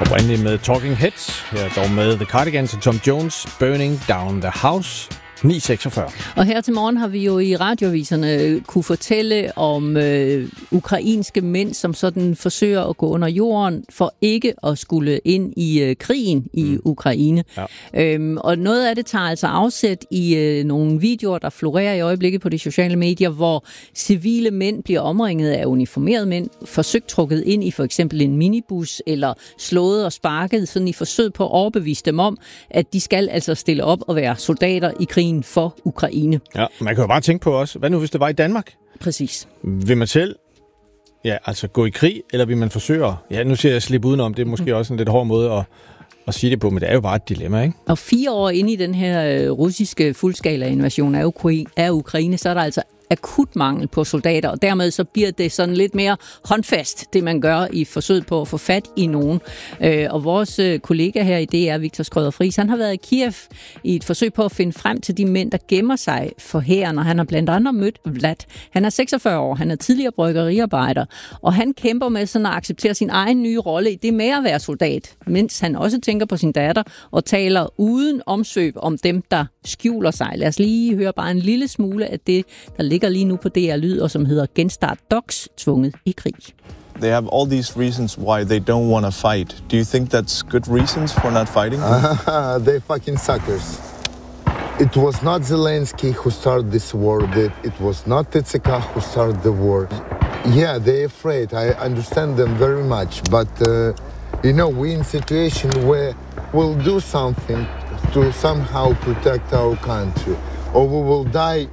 Oprindeligt med Talking Heads, her dog med The Cardigans og Tom Jones, Burning Down the House. 9:46. Og her til morgen har vi jo i radioaviserne kunne fortælle om ukrainske mænd, som sådan forsøger at gå under jorden for ikke at skulle ind i krigen i Ukraine. Ja. Og noget af det tager altså afsæt i nogle videoer, der florerer i øjeblikket på de sociale medier, hvor civile mænd bliver omringet af uniformerede mænd, forsøgt trukket ind i for eksempel en minibus, eller slået og sparket sådan i forsøg på at overbevise dem om, at de skal altså stille op og være soldater i krigen for Ukraine. Ja, man kan jo bare tænke på os. Hvad nu, hvis det var i Danmark? Præcis. Vil man selv gå i krig, eller vil man forsøge nu siger jeg slippe udenom, det er måske også en lidt hård måde at sige det på, men det er jo bare et dilemma, ikke? Og 4 år inde i den her russiske fuldskala-invasion af Ukraine, så er der altså akut mangel på soldater, og dermed så bliver det sådan lidt mere håndfast, det man gør i forsøget på at få fat i nogen. Og vores kollega her i DR, Victor Skrøder Friis, han har været i Kiev i et forsøg på at finde frem til de mænd, der gemmer sig for hæren, og han har blandt andet mødt Vlad. Han er 46 år, han er tidligere bryggeriarbejder, og han kæmper med sådan at acceptere sin egen nye rolle i det med at være soldat, mens han også tænker på sin datter og taler uden omsøg om dem, der skjuler sig. Lad os lige høre bare en lille smule af det, der ligger lige nu på DR Lyd, og som hedder Genstart Docs, tvunget i krig. They have all these reasons why they don't want to fight. Do you think that's good reasons for not fighting? They fucking suckers. It was not Zelensky who started this war. It was not Tetsika who started the war. Yeah, they're afraid. I understand them very much. But, we're in a situation where we'll do something to somehow protect our country. Or we will die.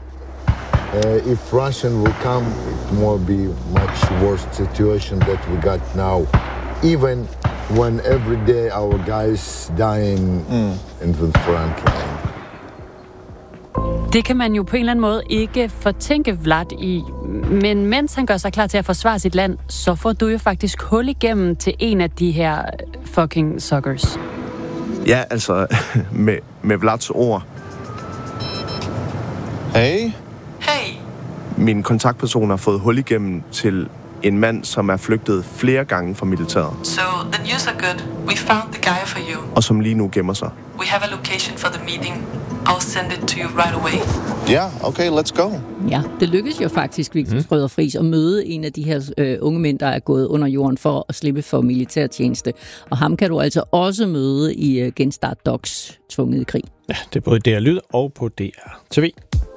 If Russian will come, it will be much worse situation that we got now. Even when every day our guys dying in the front line. Det kan man jo på en eller anden måde ikke fortænke Vlad i, men mens han gør sig klar til at forsvare sit land, så får du jo faktisk hul igennem til en af de her fucking suckers. Ja, altså med Vlads ord. Hey. Min kontaktperson har fået hul igennem til en mand, som er flygtet flere gange fra militæret. So the news are good. We found the guy for you. Og som lige nu gemmer sig. We have a location for the meeting. I'll send it to you right away. Yeah, okay, let's go. Ja, det lykkedes jo faktisk, Victor Skrøder Friis, at møde en af de her unge mænd, der er gået under jorden for at slippe for militærtjeneste. Og ham kan du altså også møde i Genstart Docs tvunget i krig. Ja, det er både DR Lyd og på DR TV.